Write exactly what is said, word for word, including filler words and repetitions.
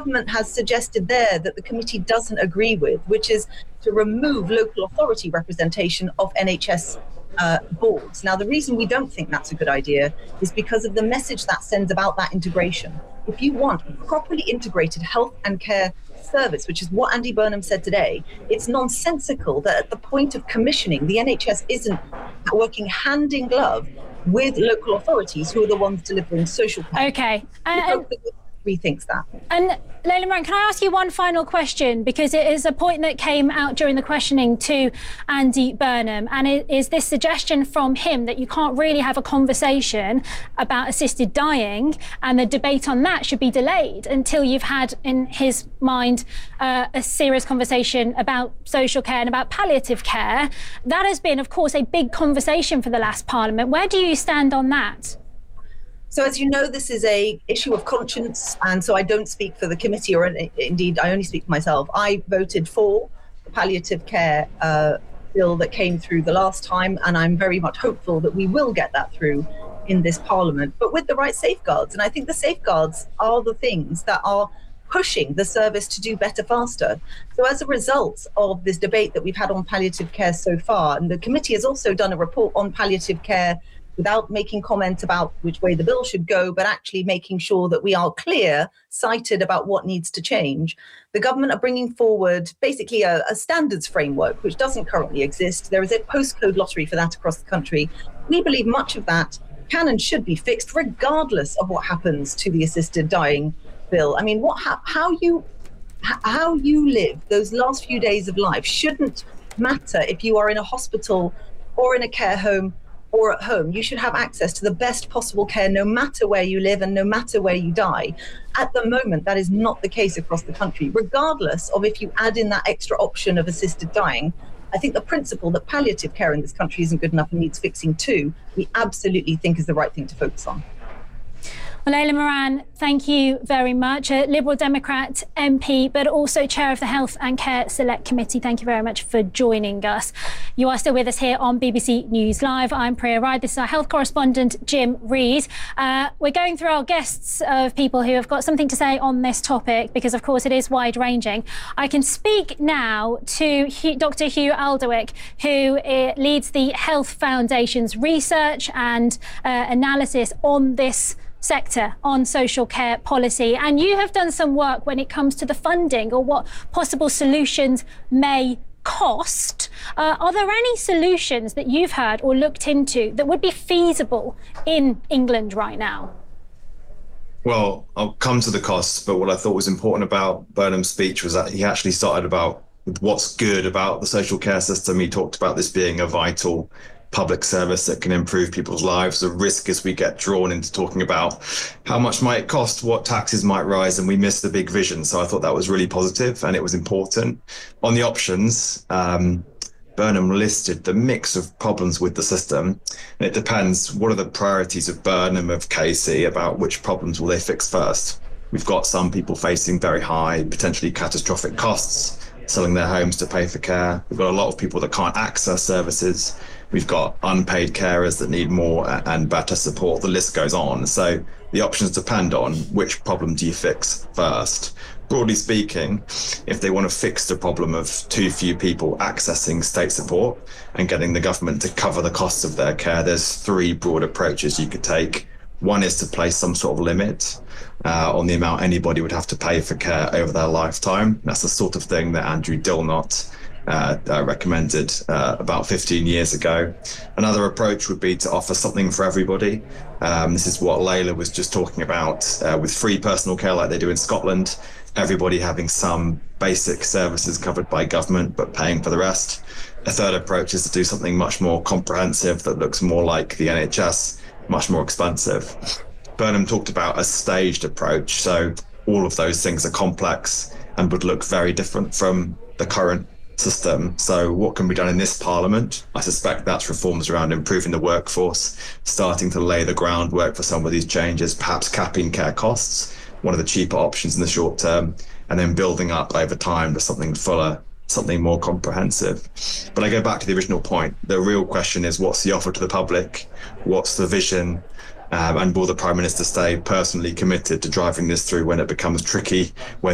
government has suggested there that the committee doesn't agree with, which is to remove local authority representation of N H S uh, boards. Now, the reason we don't think that's a good idea is because of the message that sends about that integration. If you want a properly integrated health and care service, which is what Andy Burnham said today, it's nonsensical that at the point of commissioning, the N H S isn't working hand in glove with local authorities who are the ones delivering social care. Okay. And, rethinks that. And Layla Moran, can I ask you one final question? Because it is a point that came out during the questioning to Andy Burnham, and it is this suggestion from him that you can't really have a conversation about assisted dying, and the debate on that should be delayed until you've had, in his mind, uh, a serious conversation about social care and about palliative care. That has been, of course, a big conversation for the last Parliament. Where do you stand on that? So, as you know, this is a issue of conscience, and so I don't speak for the committee, or indeed, I only speak for myself. I voted for the palliative care uh, bill that came through the last time, and I'm very much hopeful that we will get that through in this Parliament, but with the right safeguards. And I think the safeguards are the things that are pushing the service to do better faster. So as a result of this debate that we've had on palliative care so far, and the committee has also done a report on palliative care without making comment about which way the bill should go, but actually making sure that we are clear, cited about what needs to change. The government are bringing forward basically a, a standards framework, which doesn't currently exist. There is a postcode lottery for that across the country. We believe much of that can and should be fixed, regardless of what happens to the assisted dying bill. I mean, what how, how you how you live those last few days of life shouldn't matter if you are in a hospital or in a care home or at home. You should have access to the best possible care no matter where you live and no matter where you die. At the moment, that is not the case across the country, regardless of if you add in that extra option of assisted dying. I think the principle that palliative care in this country isn't good enough and needs fixing too, we absolutely think is the right thing to focus on. Well, Layla Moran, thank you very much. A Liberal Democrat M P, but also Chair of the Health and Care Select Committee. Thank you very much for joining us. You are still with us here on B B C News Live. I'm Priya Rai. This is our health correspondent, Jim Reid. Uh, we're going through our guests of people who have got something to say on this topic, because, of course, it is wide-ranging. I can speak now to Hugh, Doctor Hugh Alderwick, who uh, leads the Health Foundation's research and uh, analysis on this sector, on social care policy. And you have done some work when it comes to the funding or what possible solutions may cost. Uh, are there any solutions that you've heard or looked into that would be feasible in England right now? Well, I'll come to the costs, but what I thought was important about Burnham's speech was that he actually started about what's good about the social care system. He talked about this being a vital public service that can improve people's lives. The risk is we get drawn into talking about how much might it cost, what taxes might rise, and we miss the big vision. So I thought that was really positive and it was important. On the options, um, Burnham listed the mix of problems with the system. And it depends, what are the priorities of Burnham, of Casey, about which problems will they fix first? We've got some people facing very high, potentially catastrophic costs, selling their homes to pay for care. We've got a lot of people that can't access services. We've got unpaid carers that need more and better support. The list goes on. So the options depend on which problem do you fix first. Broadly speaking, if they want to fix the problem of too few people accessing state support and getting the government to cover the costs of their care, there's three broad approaches you could take. One is to place some sort of limit uh, on the amount anybody would have to pay for care over their lifetime. That's the sort of thing that Andrew Dilnot Uh, uh, recommended uh, about fifteen years ago. Another approach would be to offer something for everybody. Um, this is what Layla was just talking about uh, with free personal care like they do in Scotland, everybody having some basic services covered by government but paying for the rest. A third approach is to do something much more comprehensive that looks more like the N H S, much more expensive. Burnham talked about a staged approach, so all of those things are complex and would look very different from the current system. So what can be done in this Parliament? I suspect that's reforms around improving the workforce, starting to lay the groundwork for some of these changes, perhaps capping care costs, one of the cheaper options in the short term, and then building up over time to something fuller, something more comprehensive. But I go back to the original point. The real question is, what's the offer to the public? What's the vision? Um, and will the Prime Minister stay personally committed to driving this through when it becomes tricky, when